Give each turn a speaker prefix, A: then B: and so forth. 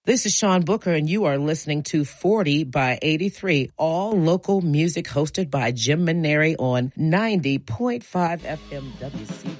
A: This is Sean Booker, and you are listening to 40 by 83, all local music hosted by Jim Maneri on 90.5 FM WC.